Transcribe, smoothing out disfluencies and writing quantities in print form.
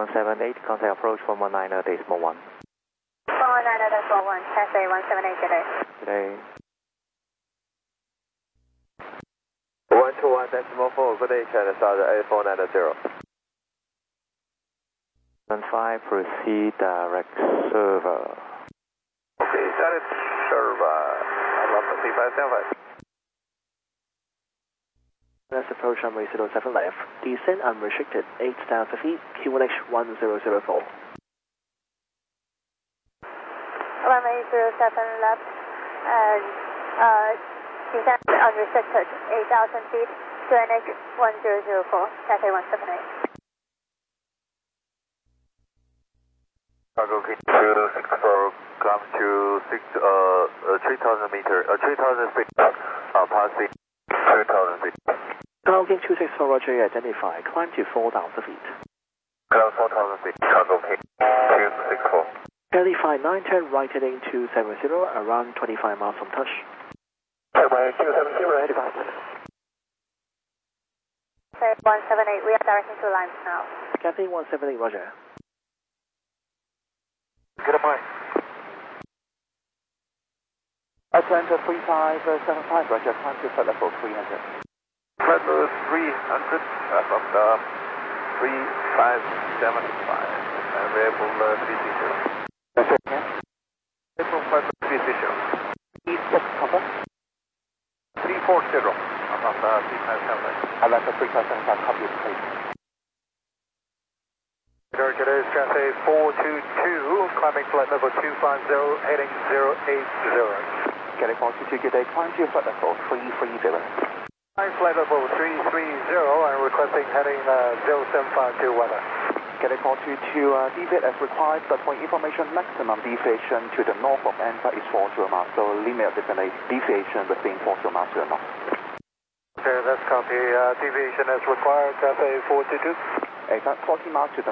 178, contact approach 119.1. 119.1, Cathay 178, good day. Good day. 121.4, good day, China South 8490. 5, proceed direct server. Okay, direct server. Alpha 3575. Let's approach runway 07 left. Descend unrestricted 8,000 feet, QNH 1004. Runway 07 left, descend unrestricted 8,000 feet, QNH 1004, Cathay 178. Cargo K264 comes to 3,000 meter, 3,000 feet, passing 3,000 feet. Cargo King 264 Roger, identify, climb to 4,000 feet. Climb 4,000 feet, Cargo King 264. Identify 9 turn right heading 270, around 25 miles from touch. Runway 270, ready fast. Cathay 178, we are directing to lines now. Cathay 178 Roger. Get up, Atlanta 3575, Roger, climb to flight level 300. Flight level 300, from the 3575, variable 360. That's it, yeah? Variable flight level 360. East, what's the cover? 340, from the 3575. Atlanta 3575, copy, please. Good day, Cathay 422, climbing flight level 250, heading 080. Cathay 422, good day, climb to flight level 330. Flight level 330, I'm requesting heading 0752 weather. Cathay 422, deviate as required, but for information, maximum deviation to the north of ANTA is 40 miles, so limit of deviation within 40 miles to the north. Okay, let's copy, deviation as required, Cathay 422. Exact 40 miles to the